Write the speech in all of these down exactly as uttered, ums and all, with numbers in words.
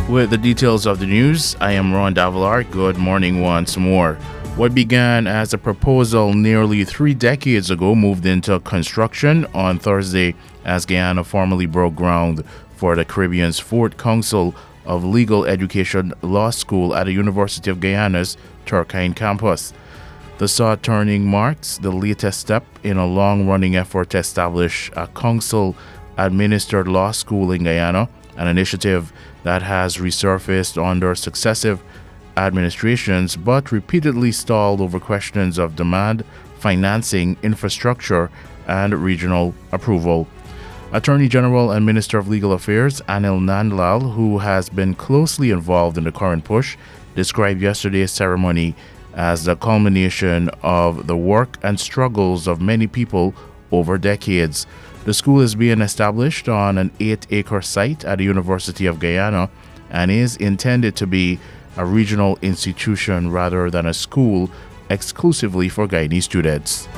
With the details of the news, I am Ron Davalar. Good morning once more. What began as a proposal nearly three decades ago moved into construction on Thursday as Guyana formally broke ground for the Caribbean's fourth Council of Legal Education Law School at the University of Guyana's Turkine campus. The sod turning marks the latest step in a long-running effort to establish a council-administered law school in Guyana, an initiative that has resurfaced under successive administrations but repeatedly stalled over questions of demand, financing, infrastructure, and regional approval. Attorney General and Minister of Legal Affairs Anil Nandlal, who has been closely involved in the current push, described yesterday's ceremony as the culmination of the work and struggles of many people over decades. The school is being established on an eight-acre site at the University of Guyana and is intended to be a regional institution rather than a school exclusively for Guyanese students.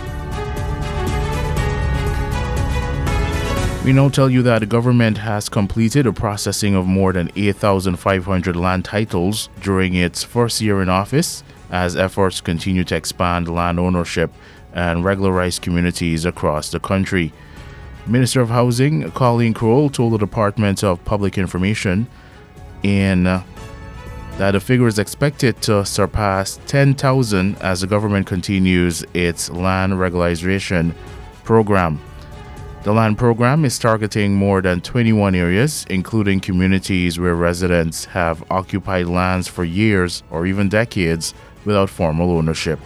We now tell you that the government has completed a processing of more than eight thousand five hundred land titles during its first year in office as efforts continue to expand land ownership and regularize communities across the country. Minister of Housing Colleen Crowell told the Department of Public Information in uh, that the figure is expected to surpass ten thousand as the government continues its land regularization program. The land program is targeting more than twenty-one areas, including communities where residents have occupied lands for years or even decades without formal ownership.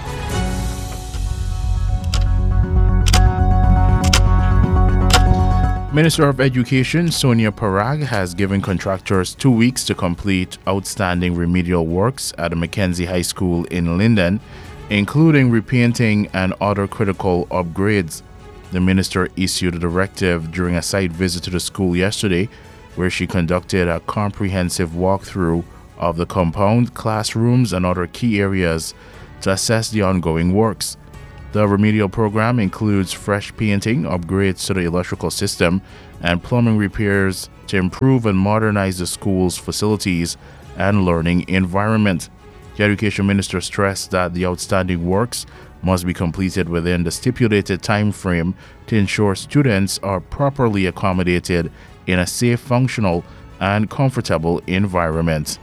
Minister of Education Sonia Parag has given contractors two weeks to complete outstanding remedial works at the Mackenzie High School in Linden, including repainting and other critical upgrades. The minister issued a directive during a site visit to the school yesterday, where she conducted a comprehensive walkthrough of the compound, classrooms, and other key areas to assess the ongoing works. The remedial program includes fresh painting, upgrades to the electrical system, and plumbing repairs to improve and modernize the school's facilities and learning environment. The education minister stressed that the outstanding works must be completed within the stipulated time frame to ensure students are properly accommodated in a safe, functional, and comfortable environment.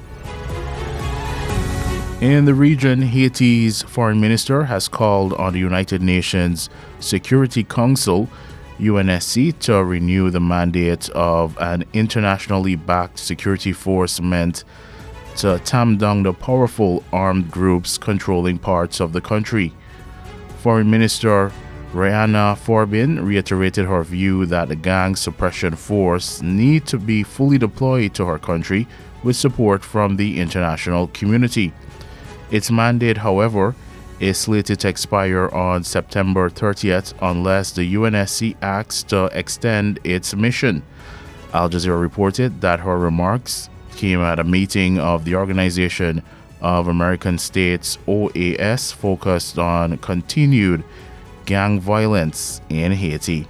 In the region, Haiti's foreign minister has called on the United Nations Security Council, U N S C, to renew the mandate of an internationally backed security force meant to tamp down the powerful armed groups controlling parts of the country. Foreign Minister Rihanna Forbin reiterated her view that the gang suppression force need to be fully deployed to her country with support from the international community. Its mandate, however, is slated to expire on September thirtieth unless the U N S C acts to extend its mission. Al Jazeera reported that her remarks came at a meeting of the Organization of American States, O A S, focused on continued gang violence in Haiti.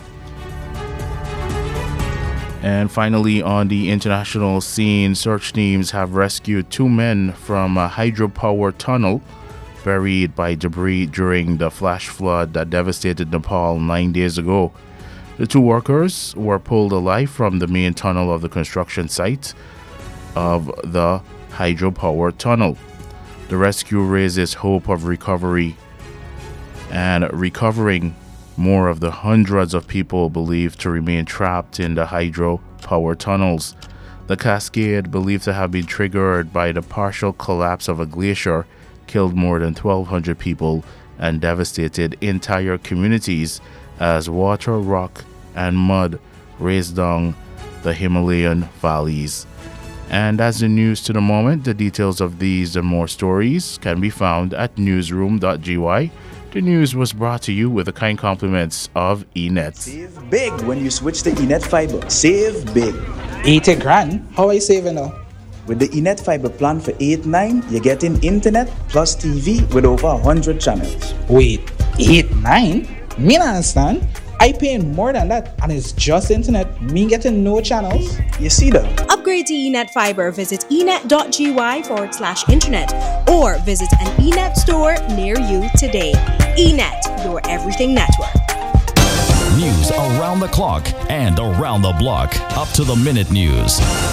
And finally, on the international scene, search teams have rescued two men from a hydropower tunnel buried by debris during the flash flood that devastated Nepal nine days ago. The two workers were pulled alive from the main tunnel of the construction site of the hydropower tunnel. The rescue raises hope of recovery and recovering more of the hundreds of people believed to remain trapped in the hydropower tunnels. The cascade, believed to have been triggered by the partial collapse of a glacier, killed more than twelve hundred people and devastated entire communities as water, rock, and mud raced down the Himalayan valleys. And that's the news to the moment. The details of these and more stories can be found at newsroom dot g y. The news was brought to you with the kind compliments of eNet. Save big when you switch to eNet Fiber. Save big. eighty grand? How I saving now? With the eNet Fiber plan for eight nine, you're getting internet plus T V with over one hundred channels. Wait, eight nine? Me not understand. I paying more than that, and it's just internet. Me getting no channels. You see that? Upgrade to eNet Fiber. Visit enet.gy forward slash internet or visit an eNet store near you today. eNet, your everything network. News around the clock and around the block. Up to the minute news.